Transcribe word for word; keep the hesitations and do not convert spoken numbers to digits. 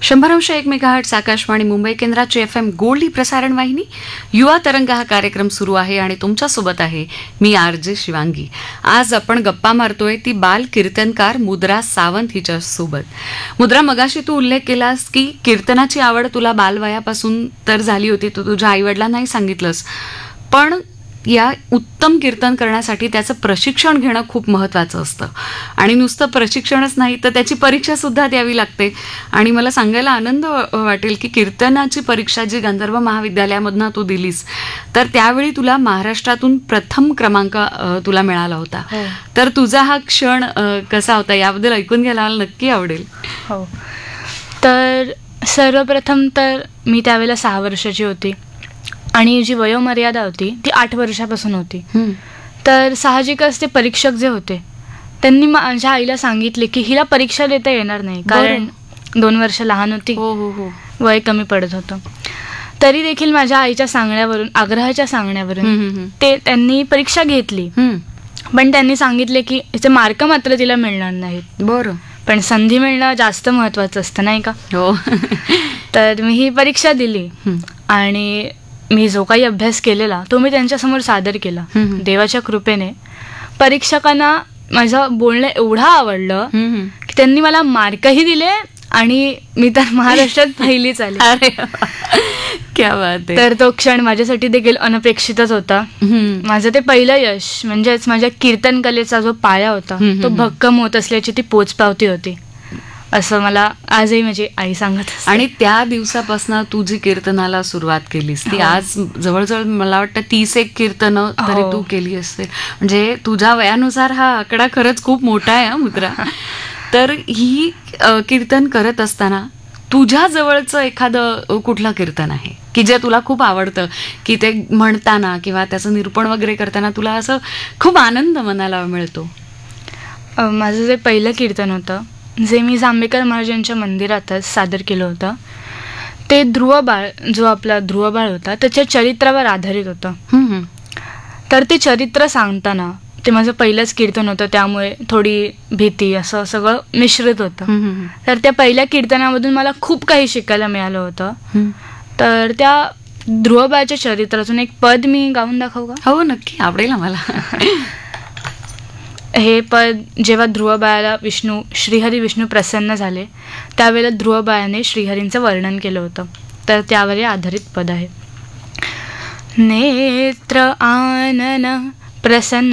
शंभर अंश एक मेगाहर्ट्झ आकाशवाणी मुंबई केंद्राची एफ एम गोल्ड ही प्रसारण वाहिनी. युवा तरंग हा कार्यक्रम सुरू आहे आणि तुमच्यासोबत आहे मी आर जे शिवांगी. आज आपण गप्पा मारतोय ती बाल कीर्तनकार मुद्रा सावंत हिच्या सोबत. मुद्रा, मगाशी तू उल्लेख केलास की कीर्तनाची आवड तुला बालवयापासून तर झाली होती, तू तुझ्या आईवडिलांनाही सांगितलंस, पण या उत्तम कीर्तन करण्यासाठी त्याचं प्रशिक्षण घेणं खूप महत्त्वाचं असतं. आणि नुसतं प्रशिक्षणच नाही तर त्याची परीक्षा सुद्धा द्यावी लागते. आणि मला सांगायला आनंद वाटेल की कीर्तनाची परीक्षा जी गंधर्व महाविद्यालयामधनं तू दिलीस, तर त्यावेळी तुला महाराष्ट्रातून प्रथम क्रमांक तुला मिळाला होता. तर तुझा हा क्षण कसा होता याबद्दल ऐकून घ्यायला मला नक्की आवडेल. हो, तर सर्वप्रथम तर मी त्यावेळेला सहा वर्षाची होती आणि जी वयोमर्यादा होती ती आठ वर्षापासून होती. तर साहजिकच ते परीक्षक जे होते त्यांनी माझ्या आईला सांगितले की हिला परीक्षा देता येणार नाही, कारण दोन वर्ष लहान होती, हो हो हो वय कमी पडत होतं. तरी देखील माझ्या आईच्या सांगण्यावरून, आग्रहाच्या सांगण्यावरून ते त्यांनी परीक्षा घेतली. पण त्यांनी सांगितले की याचे मार्क मात्र तिला मिळणार नाहीत. बरं, पण संधी मिळणं जास्त महत्त्वाचं असतं, नाही का? हो. तर मी ही परीक्षा दिली आणि मी जो काही अभ्यास केलेला तो मी त्यांच्यासमोर सादर केला. देवाच्या कृपेने परीक्षकांना माझं बोलणं एवढं आवडलं की त्यांनी मला मार्कही दिले आणि मी तर महाराष्ट्रात पहिलीच आले. अरे क्या बात आहे. तर तो क्षण माझ्यासाठी देखील अनपेक्षितच होता. माझं ते पहिलं यश म्हणजेच माझ्या कीर्तन कलेचा जो पाया होता तो भक्कम होत असल्याची ती पोचपावती होती, असं मला आजही माझी आई सांगत असते. आणि त्या दिवसापासून तू जी कीर्तनाला सुरुवात केलीस ती आज जवळजवळ मला वाटतं तीस एक कीर्तनं तरी तू केली असते. म्हणजे तुझ्या वयानुसार हा आकडा खरंच खूप मोठा आहे मुद्रा. तर ही कीर्तन करत असताना तुझ्या जवळचं एखादं कुठलं कीर्तन आहे की जे तुला खूप आवडतं, की ते म्हणताना किंवा त्याचं निरूपण वगैरे करताना तुला असं खूप आनंद मनाला मिळतो? माझं जे पहिलं कीर्तन होतं जे मी जांभेकर महाराजांच्या मंदिरातच सादर केलं होतं ते ध्रुवबाळ, जो आपला ध्रुवबाळ होता त्याच्या चरित्रावर आधारित होतं. तर ते चरित्र सांगताना ते माझं पहिलंच कीर्तन होतं, त्यामुळे थोडी भीती असं सगळं मिश्रित होतं. तर त्या पहिल्या कीर्तनामधून मला खूप काही शिकायला मिळालं होतं. तर त्या ध्रुवबाळच्या चरित्रातून एक पद मी गाऊन दाखवू का? हो, नक्की, आवडेल मला. हे पद जेव्हा ध्रुवबाळाला विष्णू श्रीहरी विष्णू प्रसन्न झाले त्यावेळेला ध्रुवबाळाने श्रीहरींचं वर्णन केलं होतं. तर त्यावर आधारित पद आहे. नेत्र आनन प्रसन्न